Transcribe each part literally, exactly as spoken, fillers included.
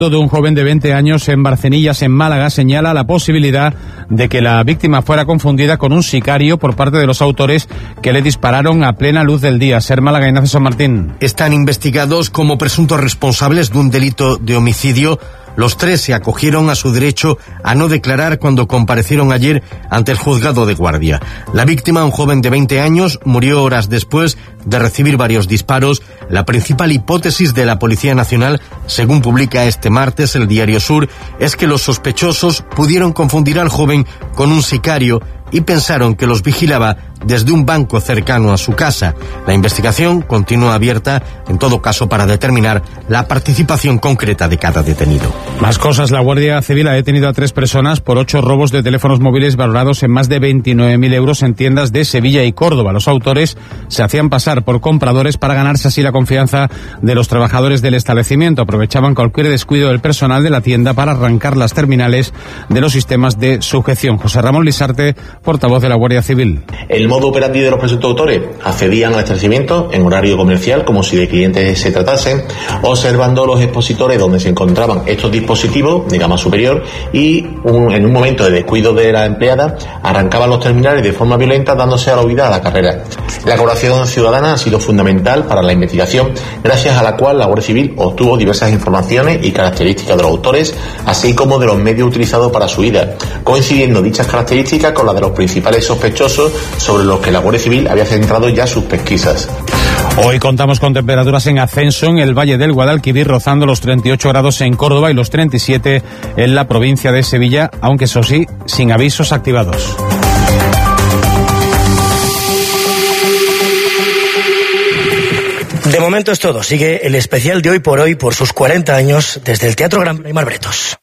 de un joven de veinte años en Barcenillas, en Málaga, señala la posibilidad de que la víctima fuera confundida con un sicario por parte de los autores que le dispararon a plena luz del día. Ser Málaga, Ignacio San Martín. Están investigados como presuntos responsables de un delito de homicidio. Los tres se acogieron a su derecho a no declarar cuando comparecieron ayer ante el juzgado de guardia. La víctima, un joven de veinte años, murió horas después de recibir varios disparos. La principal hipótesis de la Policía Nacional, según publica este martes el Diario Sur, es que los sospechosos pudieron confundir al joven con un sicario y pensaron que los vigilaba desde un banco cercano a su casa. La investigación continúa abierta, en todo caso, para determinar la participación concreta de cada detenido. Más cosas. La Guardia Civil ha detenido a tres personas por ocho robos de teléfonos móviles valorados en más de veintinueve mil euros en tiendas de Sevilla y Córdoba. Los autores se hacían pasar por compradores para ganarse así la confianza de los trabajadores del establecimiento. Aprovechaban cualquier descuido del personal de la tienda para arrancar las terminales de los sistemas de sujeción. José Ramón Lisarte, portavoz de la Guardia Civil. El modo operandi de los presuntos autores: accedían al establecimiento en horario comercial como si de clientes se tratasen, observando los expositores donde se encontraban estos dispositivos de gama superior y un, en un momento de descuido de la empleada arrancaban los terminales de forma violenta, dándose a la huida a la carrera. La colaboración ciudadana ha sido fundamental para la investigación, gracias a la cual la Guardia Civil obtuvo diversas informaciones y características de los autores, así como de los medios utilizados para su huida, coincidiendo dichas características con las de los principales sospechosos sobre los que la Guardia Civil había centrado ya sus pesquisas. Hoy contamos con temperaturas en ascenso en el Valle del Guadalquivir, rozando los treinta y ocho grados en Córdoba y los treinta y siete en la provincia de Sevilla, aunque eso sí, sin avisos activados. De momento es todo. Sigue el especial de Hoy por Hoy por sus cuarenta años desde el Teatro Gran Aymar Bretos.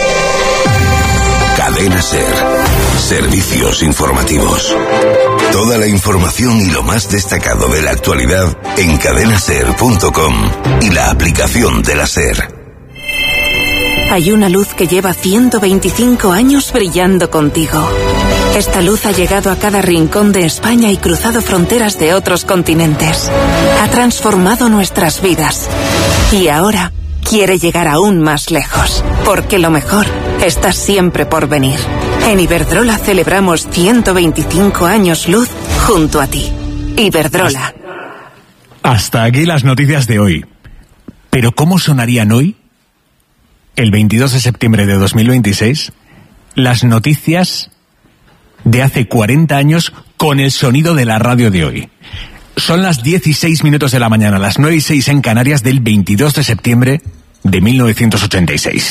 Cadena SER. Servicios informativos. Toda la información y lo más destacado de la actualidad en cadena ser punto com y la aplicación de la SER. Hay una luz que lleva ciento veinticinco años brillando contigo. Esta luz ha llegado a cada rincón de España y cruzado fronteras de otros continentes. Ha transformado nuestras vidas. Y ahora quiere llegar aún más lejos, porque lo mejor está siempre por venir. En Iberdrola celebramos ciento veinticinco años luz junto a ti. Iberdrola. Hasta aquí las noticias de hoy. ¿Pero cómo sonarían hoy, el veintidós de septiembre de dos mil veintiséis, las noticias de hace cuarenta años con el sonido de la radio de hoy? Son las dieciséis minutos de la mañana, las nueve y seis en Canarias del veintidós de septiembre de mil novecientos ochenta y seis.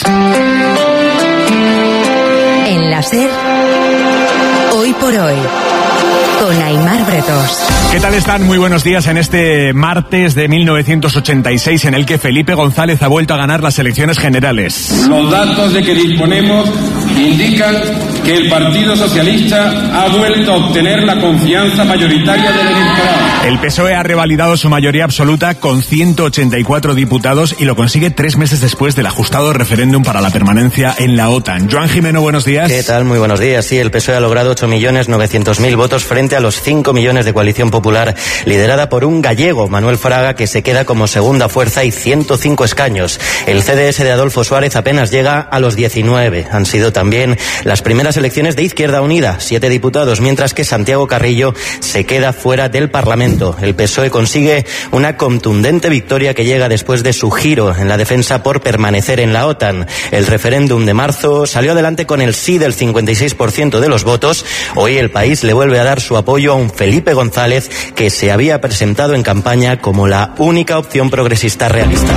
En la SER, Hoy por Hoy, con Aymar Bretos. ¿Qué tal están? Muy buenos días en este martes de mil novecientos ochenta y seis en el que Felipe González ha vuelto a ganar las elecciones generales. Los datos de que disponemos indican que el Partido Socialista ha vuelto a obtener la confianza mayoritaria del electorado. El P S O E ha revalidado su mayoría absoluta con ciento ochenta y cuatro diputados y lo consigue tres meses después del ajustado referéndum para la permanencia en la OTAN. Joan Jimeno, buenos días. ¿Qué tal? Muy buenos días. Sí, el P S O E ha logrado ocho millones novecientos mil votos frente a los cinco millones de Coalición Popular, liderada por un gallego, Manuel Fraga, que se queda como segunda fuerza y ciento cinco escaños. El C D S de Adolfo Suárez apenas llega a los diecinueve. Han sido también las primeras elecciones de Izquierda Unida, siete diputados, mientras que Santiago Carrillo se queda fuera del Parlamento. El P S O E consigue una contundente victoria que llega después de su giro en la defensa por permanecer en la OTAN. El referéndum de marzo salió adelante con el sí del cincuenta y seis por ciento de los votos. Hoy el país le vuelve a dar su apoyo a un Felipe González que se había presentado en campaña como la única opción progresista realista.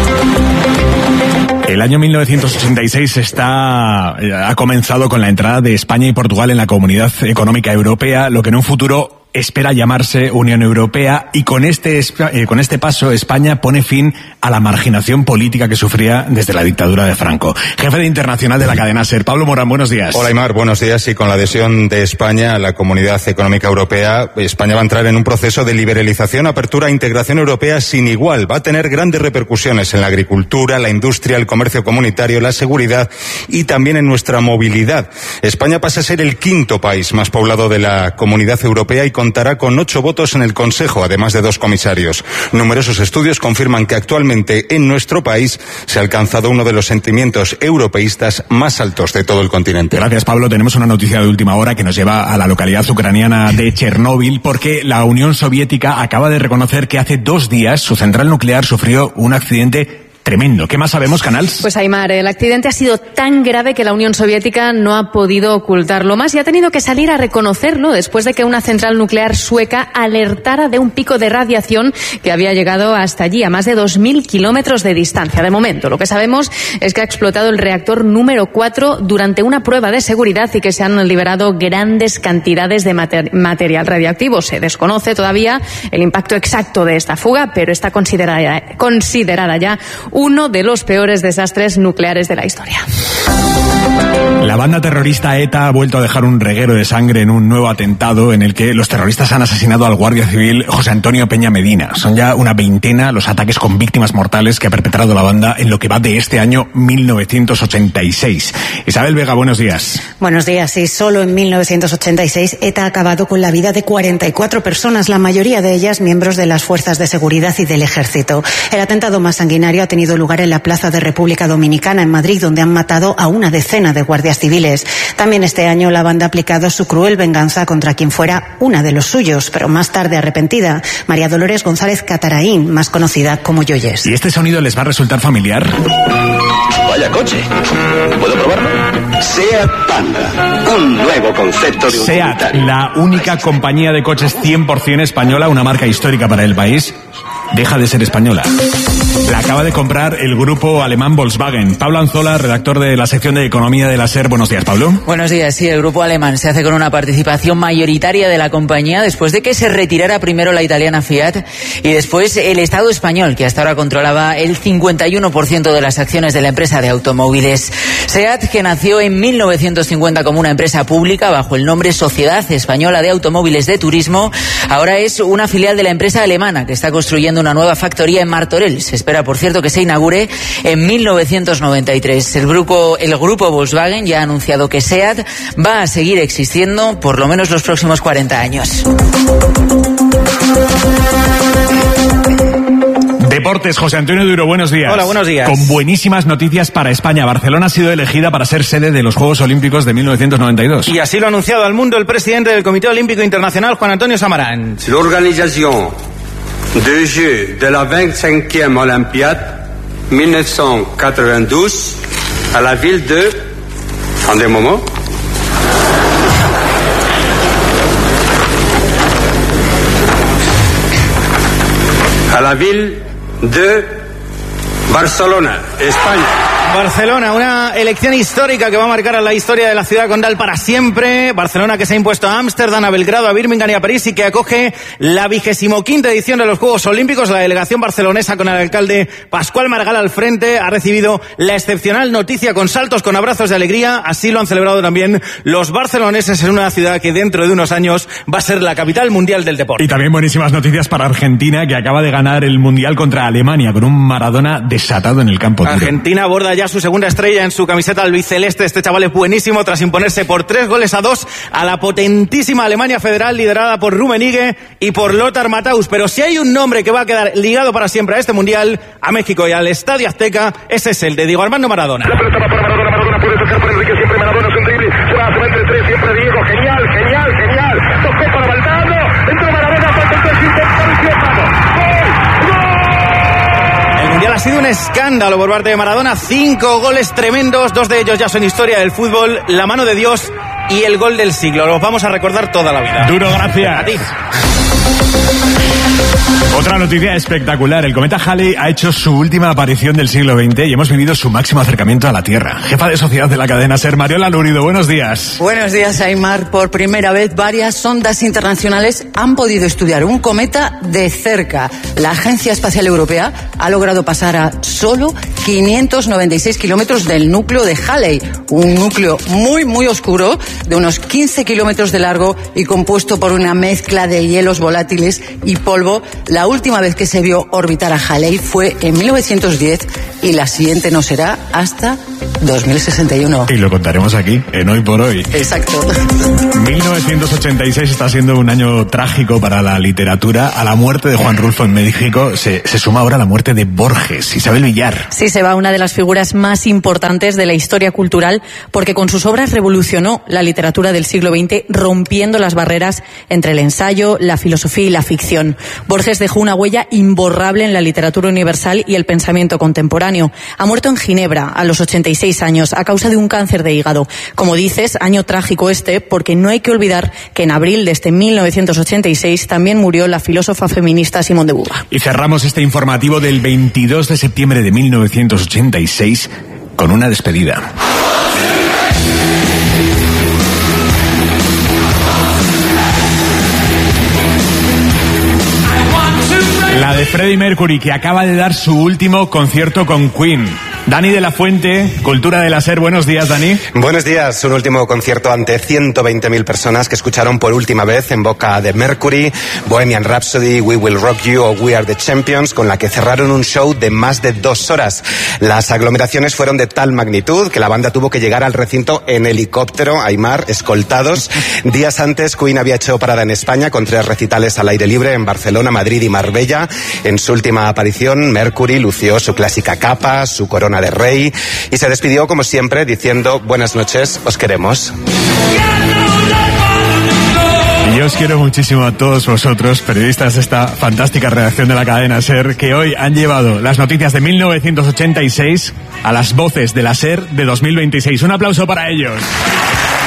El año mil novecientos ochenta y seis está, ha comenzado con la entrada de España y Portugal en la Comunidad Económica Europea, lo que en un futuro espera llamarse Unión Europea, y con este eh, con este paso España pone fin a la marginación política que sufría desde la dictadura de Franco. Jefe de internacional de la cadena SER, Pablo Morán, buenos días. Hola Aymar, buenos días. Y con la adhesión de España a la Comunidad Económica Europea, España va a entrar en un proceso de liberalización, apertura e integración europea sin igual. Va a tener grandes repercusiones en la agricultura, la industria, el comercio comunitario, la seguridad y también en nuestra movilidad. España pasa a ser el quinto país más poblado de la Comunidad Europea y contará con ocho votos en el Consejo, además de dos comisarios. Numerosos estudios confirman que actualmente en nuestro país se ha alcanzado uno de los sentimientos europeístas más altos de todo el continente. Gracias, Pablo. Tenemos una noticia de última hora que nos lleva a la localidad ucraniana de Chernóbil, porque la Unión Soviética acaba de reconocer que hace dos días su central nuclear sufrió un accidente tremendo. ¿Qué más sabemos, Canals? Pues Aimar, el accidente ha sido tan grave que la Unión Soviética no ha podido ocultarlo más y ha tenido que salir a reconocerlo después de que una central nuclear sueca alertara de un pico de radiación que había llegado hasta allí, a más de dos mil kilómetros de distancia. De momento, lo que sabemos es que ha explotado el reactor número cuatro durante una prueba de seguridad y que se han liberado grandes cantidades de mater- material radioactivo. Se desconoce todavía el impacto exacto de esta fuga, pero está considerada, considerada ya uno de los peores desastres nucleares de la historia. La banda terrorista ETA ha vuelto a dejar un reguero de sangre en un nuevo atentado en el que los terroristas han asesinado al guardia civil José Antonio Peña Medina. Son ya una veintena los ataques con víctimas mortales que ha perpetrado la banda en lo que va de este año mil novecientos ochenta y seis. Isabel Vega, buenos días. Buenos días. Sí, solo en mil novecientos ochenta y seis ETA ha acabado con la vida de cuarenta y cuatro personas, la mayoría de ellas miembros de las fuerzas de seguridad y del ejército. El atentado más sanguinario ha tenido lugar en la Plaza de República Dominicana, en Madrid, donde han matado a una decena de guardias civiles. También este año la banda ha aplicado su cruel venganza contra quien fuera una de los suyos, pero más tarde arrepentida, María Dolores González Cataraín, más conocida como Yoyes. ¿Y este sonido les va a resultar familiar? Vaya coche. ¿Puedo probarlo? SEAT Panda, un nuevo concepto de SEAT, utilitario. la única compañía de coches cien por ciento española, una marca histórica para el país, deja de ser española. La acaba de comprar el grupo alemán Volkswagen. Pablo Anzola, redactor de la sección de Economía de la SER. Buenos días, Pablo. Buenos días. Sí, el grupo alemán se hace con una participación mayoritaria de la compañía después de que se retirara primero la italiana Fiat y después el Estado español, que hasta ahora controlaba el cincuenta y uno por ciento de las acciones de la empresa de automóviles. SEAT, que nació en mil novecientos cincuenta como una empresa pública bajo el nombre Sociedad Española de Automóviles de Turismo, ahora es una filial de la empresa alemana que está construyendo una nueva factoría en Martorell. Se espera, por cierto, que se inaugure en mil novecientos noventa y tres. El grupo, el grupo Volkswagen ya ha anunciado que SEAT va a seguir existiendo por lo menos los próximos cuarenta años. Deportes, José Antonio Duro, buenos días. Hola, buenos días. Con buenísimas noticias para España. Barcelona ha sido elegida para ser sede de los Juegos Olímpicos de mil novecientos noventa y dos. Y así lo ha anunciado al mundo el presidente del Comité Olímpico Internacional, Juan Antonio Samaranch. La organización des Jeux de la veinticinquième Olympiade mil novecientos ochenta y dos a la ville de... Attendez un moment. A la ville de Barcelona, España. Barcelona, una elección histórica que va a marcar a la historia de la ciudad condal para siempre. Barcelona, que se ha impuesto a Ámsterdam, a Belgrado, a Birmingham y a París, y que acoge la vigésimo quinta edición de los Juegos Olímpicos. La delegación barcelonesa, con el alcalde Pascual Maragall al frente, ha recibido la excepcional noticia con saltos, con abrazos de alegría. Así lo han celebrado también los barceloneses en una ciudad que dentro de unos años va a ser la capital mundial del deporte. Y también buenísimas noticias para Argentina, que acaba de ganar el Mundial contra Alemania con un Maradona desatado en el campo. Argentina aborda ya su segunda estrella en su camiseta albiceleste. Este chaval es buenísimo tras imponerse por tres goles a dos a la potentísima Alemania Federal, liderada por Rummenigge y por Lothar Matthaus. Pero si hay un nombre que va a quedar ligado para siempre a este Mundial, a México y al Estadio Azteca, ese es el de Diego Armando Maradona. La pelota va para Maradona, Maradona puede tocar para Enrique, siempre Maradona es un drible, se va, se va entre tres, siempre Diego, genial, genial, genial, tocó para Valdano, entró Maradona, falta el tres, intenta, vamos, El Mundial ha sido un escándalo por parte de Maradona. Cinco goles tremendos, dos de ellos ya son historia del fútbol, la mano de Dios y el gol del siglo. Los vamos a recordar toda la vida. Duro, gracias. A ti. Otra noticia espectacular. El cometa Halley ha hecho su última aparición del siglo veinte y hemos vivido su máximo acercamiento a la Tierra. Jefa de sociedad de la cadena SER, Mariola Lurido, buenos días. Buenos días, Aimar. Por primera vez, varias sondas internacionales han podido estudiar un cometa de cerca. La Agencia Espacial Europea ha logrado pasar a solo quinientos noventa y seis kilómetros del núcleo de Halley, un núcleo muy, muy oscuro, de unos quince kilómetros de largo y compuesto por una mezcla de hielos volátiles y polvo. La última vez que se vio orbitar a Halley fue en mil novecientos diez y la siguiente no será hasta dos mil sesenta y uno. Y lo contaremos aquí, en Hoy por Hoy. Exacto. mil novecientos ochenta y seis está siendo un año trágico para la literatura. A la muerte de Juan Rulfo en México se, se suma ahora la muerte de Borges. Isabel Villar. Sí, se va una de las figuras más importantes de la historia cultural, porque con sus obras revolucionó la literatura del siglo veinte, rompiendo las barreras entre el ensayo, la filosofía y la ficción. Borges dejó una huella imborrable en la literatura universal y el pensamiento contemporáneo. Ha muerto en Ginebra a los ochenta y seis años a causa de un cáncer de hígado. Como dices, año trágico este, porque no hay que olvidar que en abril de este mil novecientos ochenta y seis también murió la filósofa feminista Simone de Beauvoir. Y cerramos este informativo del veintidós de septiembre de mil novecientos ochenta y seis con una despedida. La de Freddie Mercury, que acaba de dar su último concierto con Queen. Dani de la Fuente, Cultura de la SER. Buenos días, Dani. Buenos días. Un último concierto ante ciento veinte mil personas que escucharon por última vez en boca de Mercury, Bohemian Rhapsody, We Will Rock You o We Are the Champions, con la que cerraron un show de más de dos horas. Las aglomeraciones fueron de tal magnitud que la banda tuvo que llegar al recinto en helicóptero, Aimar, escoltados. Días antes, Queen había hecho parada en España con tres recitales al aire libre en Barcelona, Madrid y Marbella. En su última aparición, Mercury lució su clásica capa, su corona de rey, y se despidió como siempre diciendo: buenas noches, os queremos. Y yo os quiero muchísimo a todos vosotros, periodistas de esta fantástica redacción de la cadena SER, que hoy han llevado las noticias de mil novecientos ochenta y seis a las voces de la SER de dos mil veintiséis. Un aplauso para ellos.